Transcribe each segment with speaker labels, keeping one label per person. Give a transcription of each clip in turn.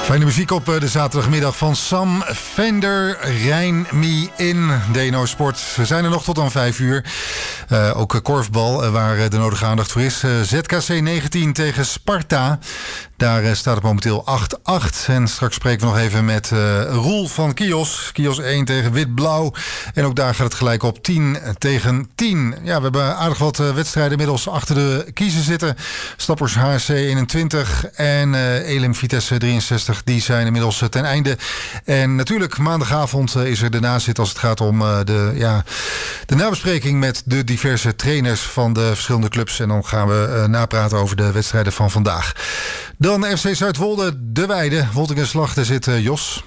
Speaker 1: Fijne muziek op de zaterdagmiddag van Sam Fender, Rein Me In, DNO Sport. We zijn er nog tot aan 5 uur. Ook korfbal, waar de nodige aandacht voor is. ZKC 19 tegen Sparta. Daar staat het momenteel 8-8. En straks spreken we nog even met Roel van Kios. Kios 1 tegen Wit-Blauw. En ook daar gaat het gelijk op 10 tegen 10. Ja, we hebben aardig wat wedstrijden inmiddels achter de kiezen zitten. Stappers HC 21 en Elim Vitesse 63. Die zijn inmiddels ten einde. En natuurlijk maandagavond is er de nazit als het gaat om de nabespreking met de diverse trainers van de verschillende clubs. En dan gaan we napraten over de wedstrijden van vandaag. Dan FC Zuidwolde, De Weide, Woltingenslag, daar zit Jos.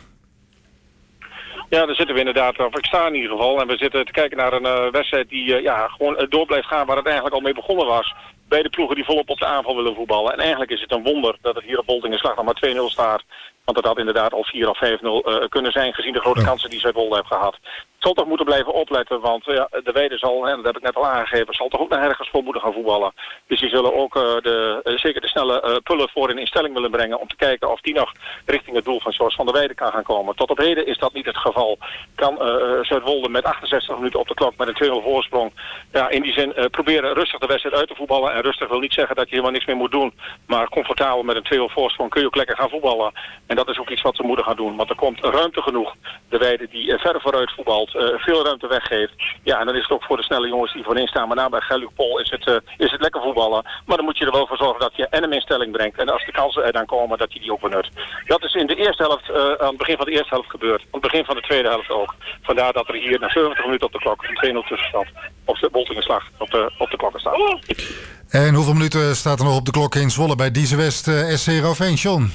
Speaker 2: Ja, daar zitten we inderdaad, of ik sta in ieder geval. En we zitten te kijken naar een wedstrijd die gewoon door blijft gaan waar het eigenlijk al mee begonnen was. Beide ploegen die volop op de aanval willen voetballen. En eigenlijk is het een wonder dat het hier op Woltingenslag nog maar 2-0 staat. Want het had inderdaad al 4 of 5-0 kunnen zijn gezien de grote kansen die Zuidwolde heeft gehad. Het zal toch moeten blijven opletten, want De Weide zal, en dat heb ik net al aangegeven, zal toch ook naar ergens voor moeten gaan voetballen. Dus die zullen ook zeker de snelle pullen voorin in stelling willen brengen om te kijken of die nog richting het doel van George van der Weide kan gaan komen. Tot op heden is dat niet het geval. Kan Zuidwolde met 68 minuten op de klok met een 2-0 voorsprong in die zin proberen rustig de wedstrijd uit te voetballen. En rustig wil niet zeggen dat je helemaal niks meer moet doen, maar comfortabel met een 2-0 voorsprong kun je ook lekker gaan voetballen. En dat is ook iets wat ze moeten gaan doen, want er komt ruimte genoeg. De Weide die verder vooruit voetbalt, veel ruimte weggeeft. Ja, en dan is het ook voor de snelle jongens die voorin staan. Maar na bij Geluk-Pol is het lekker voetballen. Maar dan moet je er wel voor zorgen dat je en hem in stelling brengt. En als de kansen er dan komen, dat je die ook benut. Dat is in de eerste helft, aan het begin van de eerste helft gebeurd. Aan het begin van de tweede helft ook. Vandaar dat er hier na 70 minuten op de klok een 2-0 tussenstand op de Woltingenslag op de klokken staat.
Speaker 1: En hoeveel minuten staat er nog op de klok in Zwolle bij Dieze West SC Roveen, John?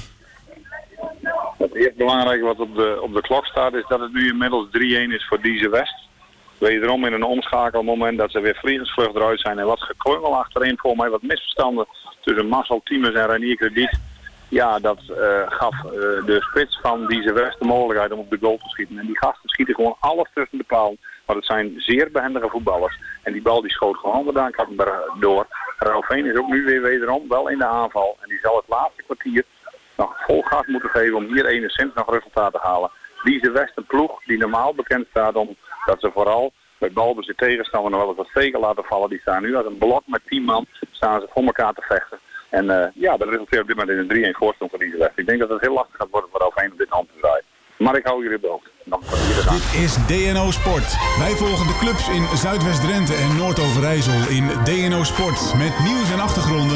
Speaker 3: Het eerste belangrijke wat op de klok staat is dat het nu inmiddels 3-1 is voor Dieze West. Wederom in een omschakelmoment dat ze weer vliegensvlucht eruit zijn en wat geklungel achterin, voor mij wat misverstanden tussen Marcel Tiemers en Reinier Krediet. Ja, dat gaf de spits van Dieze West de mogelijkheid om op de goal te schieten. En die gasten schieten gewoon alles tussen de paal. Maar het zijn zeer behendige voetballers. En die bal die schoot gewoon vandaan door. Roveen is ook nu weer wederom wel in de aanval. En die zal het laatste kwartier nog vol gas moeten geven om hier enigszins nog resultaat te halen. Dieze West, een ploeg die normaal bekend staat omdat ze vooral bij balbezit tegenstander nog wel eens wat steken laten vallen. Die staan nu als een blok met 10 man, staan ze voor elkaar te vechten. En dat resulteert op dit moment in een 3-1 voorsprong voor Dieze West. Ik denk dat het heel lastig gaat worden voor Roveen om dit hand te draaien. Maar ik hou jullie op de hoogte.
Speaker 4: Dit is DNO Sport. Wij volgen de clubs in Zuidwest-Drenthe en Noord-Overijssel in DNO Sport. Met nieuws en achtergronden